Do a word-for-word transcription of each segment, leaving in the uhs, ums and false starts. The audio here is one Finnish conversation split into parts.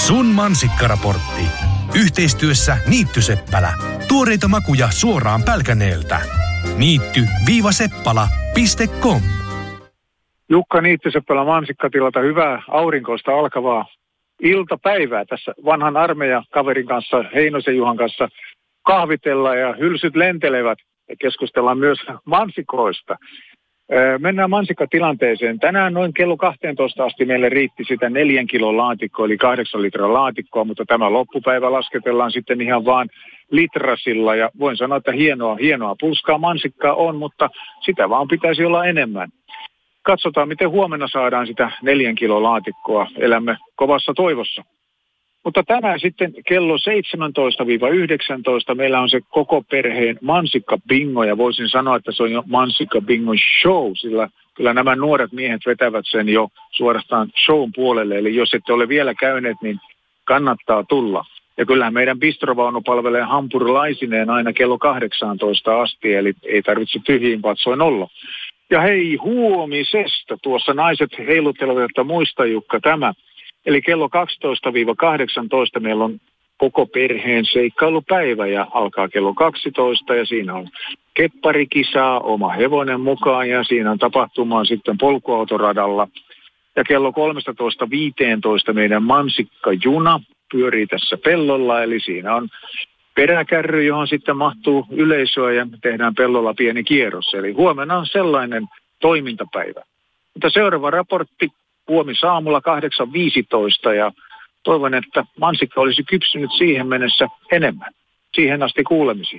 Sun mansikkaraportti. Yhteistyössä Niittyseppälä. Tuoreita makuja suoraan Pälkäneeltä. Niitty-seppala piste com. Jukka Niittyseppälä mansikkatilalta, hyvää aurinkoista alkavaa iltapäivää tässä vanhan armeijakaverin kanssa, Heinosen Juhan kanssa kahvitellaan ja hylsyt lentelevät ja keskustellaan myös mansikoista. Mennään mansikkatilanteeseen. Tänään noin kello kaksitoista asti meille riitti sitä neljän kilon laatikkoa, eli kahdeksan litran laatikkoa, mutta tämä loppupäivä lasketellaan sitten ihan vaan litrasilla. Ja voin sanoa, että hienoa, hienoa pulskaa mansikkaa on, mutta sitä vaan pitäisi olla enemmän. Katsotaan, miten huomenna saadaan sitä neljän kilon laatikkoa. Elämme kovassa toivossa. Mutta tänään sitten kello seitsemäntoista yhdeksäntoista meillä on se koko perheen mansikka-bingo, ja voisin sanoa, että se on jo mansikka-bingo show, sillä kyllä nämä nuoret miehet vetävät sen jo suorastaan shown puolelle. Eli jos ette ole vielä käyneet, niin kannattaa tulla. Ja kyllähän meidän bistrovaunu palvelee hampurilaisineen aina kello kahdeksantoista asti, eli ei tarvitse tyhjiin patsoin olla. Ja hei, huomisesta, tuossa naiset heiluttelevat, että muista Jukka tämä. Eli kello kaksitoista kahdeksantoista meillä on koko perheen seikkailupäivä ja alkaa kello kaksitoista ja siinä on kepparikisaa, oma hevonen mukaan ja siinä on tapahtumaa sitten polkuautoradalla. Ja kello kolmetoista viisitoista meidän mansikkajuna pyörii tässä pellolla, eli siinä on peräkärry, johon sitten mahtuu yleisöä ja tehdään pellolla pieni kierros. Eli huomenna on sellainen toimintapäivä. Mutta seuraava raportti huomisaamulla kahdeksan viisitoista ja toivon, että mansikka olisi kypsynyt siihen mennessä enemmän. Siihen asti kuulemisiin.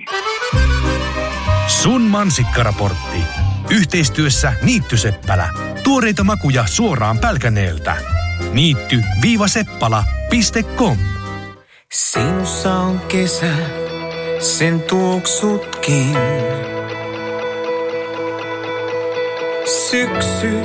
Sun mansikkaraportti. Yhteistyössä Niittyseppälä. Tuoreita makuja suoraan Pälkäneeltä. Niitty-seppala piste com. Sinussa on kesä, sen tuoksutkin. Syksy